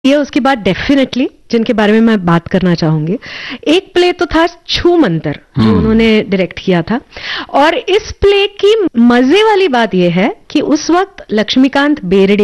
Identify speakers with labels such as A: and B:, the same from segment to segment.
A: ये उसके बाद डेफिनेटली जिनके बारे में मैं बात करना चाहूंगी, एक प्ले तो था छू मंतर जो उन्होंने डायरेक्ट किया था। और इस प्ले की मजे वाली बात यह है कि उस वक्त लक्ष्मीकांत बेर्डे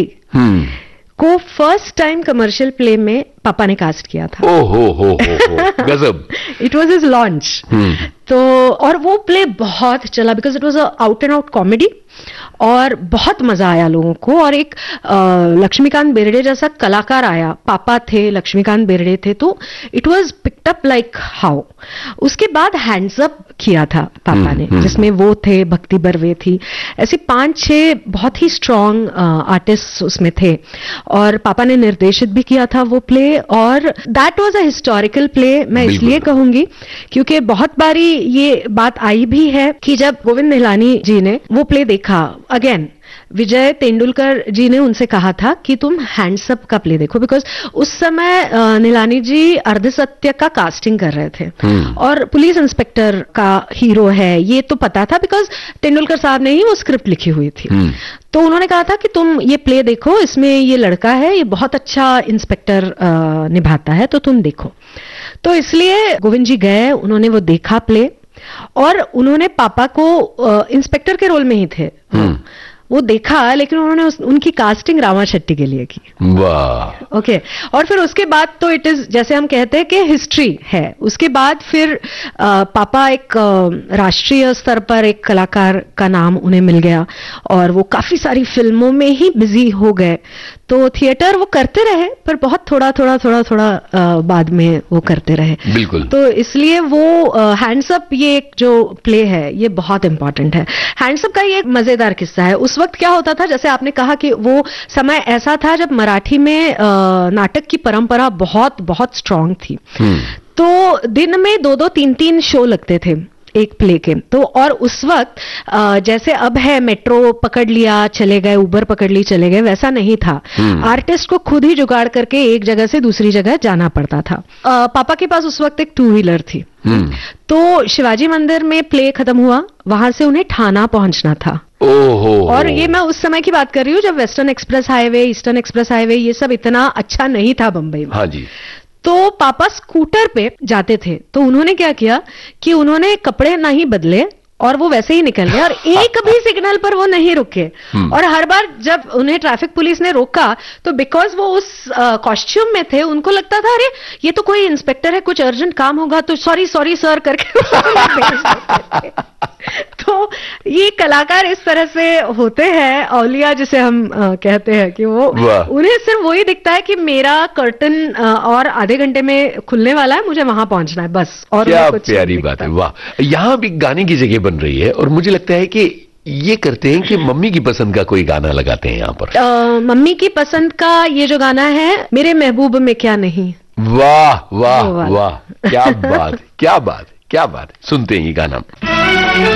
A: को फर्स्ट टाइम कमर्शियल प्ले में पापा ने कास्ट किया था।
B: हो गजब।
A: It was his launch. तो और वो प्ले बहुत चला because it was a out and out comedy और बहुत मजा आया लोगों को। और एक लक्ष्मीकांत बेर्डे जैसा कलाकार आया, पापा थे, लक्ष्मीकांत बेर्डे थे, तो it was picked up like how. उसके बाद हैंड्स अप किया था पापा ने, जिसमें वो थे, भक्ति बर्वे थी, ऐसे 5-6 बहुत ही स्ट्रॉन्ग आर्टिस्ट उसमें थे। और पापा ने निर्देशित भी किया था वो प्ले। और that was a historical play. मैं इसलिए कहूंगी क्योंकि बहुत बारी ये बात आई भी है कि जब गोविंद निहलानी जी ने वो प्ले देखा, अगेन विजय तेंदुलकर जी ने उनसे कहा था कि तुम हैंड्सअप का प्ले देखो, बिकॉज उस समय निहलानी जी अर्धसत्य का कास्टिंग कर रहे थे और पुलिस इंस्पेक्टर का हीरो है ये तो पता था बिकॉज तेंदुलकर साहब ने ही वो स्क्रिप्ट लिखी हुई थी। तो उन्होंने कहा था कि तुम ये प्ले देखो, इसमें ये लड़का है, ये बहुत अच्छा इंस्पेक्टर निभाता है, तो तुम देखो। तो इसलिए गोविंद जी गए, उन्होंने वो देखा प्ले और उन्होंने पापा को इंस्पेक्टर के रोल में ही थे, वो देखा, लेकिन उन्होंने उनकी कास्टिंग रामा शेट्टी के लिए की।
B: वाह।
A: ओके। और फिर उसके बाद तो इट इज जैसे हम कहते हैं कि हिस्ट्री है। उसके बाद फिर पापा एक राष्ट्रीय स्तर पर एक कलाकार का नाम उन्हें मिल गया और वो काफी सारी फिल्मों में ही बिजी हो गए। तो थिएटर वो करते रहे पर बहुत थोड़ा बाद में वो करते रहे।
B: बिल्कुल।
A: तो इसलिए वो हैंड्सअप ये एक जो प्ले है ये बहुत इंपॉर्टेंट है। हैंड्सअप का ये एक मजेदार किस्सा है। उस वक्त क्या होता था, जैसे आपने कहा कि वो समय ऐसा था जब मराठी में नाटक की परंपरा बहुत बहुत स्ट्रांग थी। तो दिन में 2-2, 3-3 शो लगते थे एक प्ले के। तो और उस वक्त जैसे अब है मेट्रो पकड़ लिया चले गए, उबर पकड़ ली चले गए, वैसा नहीं था। आर्टिस्ट को खुद ही जुगाड़ करके एक जगह से दूसरी जगह जाना पड़ता था। पापा के पास उस वक्त एक 2-व्हीलर थी। तो शिवाजी मंदिर में प्ले खत्म हुआ, वहां से उन्हें ठाना पहुंचना था। और ये मैं उस समय की बात कर रही हूँ जब western express highway, eastern express highway ये सब इतना अच्छा नहीं था बंबई में।
B: हाँ जी।
A: तो पापा स्कूटर पे जाते थे, तो उन्होंने क्या किया कि उन्होंने कपड़े नहीं बदले और वो वैसे ही निकल गए और एक भी सिग्नल पर वो नहीं रुके। और हर बार जब उन्हें ट्रैफिक पुलिस ने रोका तो बिकॉज वो उस कॉस्ट्यूम में थे, उनको लगता था अरे ये तो कोई इंस्पेक्टर है, कुछ अर्जेंट काम होगा, तो सॉरी सर करके भेज देते थे। तो ये कलाकार इस तरह से होते हैं, औलिया जिसे हम कहते हैं कि वो उन्हें सिर्फ वही दिखता है कि मेरा कर्टन और आधे घंटे में खुलने वाला है, मुझे वहां पहुंचना है बस। और
B: क्या प्यारी बात है। वाह। यहाँ भी गाने की जगह बन रही है और मुझे लगता है कि ये करते हैं कि मम्मी की पसंद का कोई गाना लगाते हैं यहाँ पर।
A: मम्मी की पसंद का ये जो गाना है, मेरे महबूब में क्या नहीं।
B: वाह वाह वाह, क्या बात, क्या बात, क्या बात। सुनते हैं ये गाना।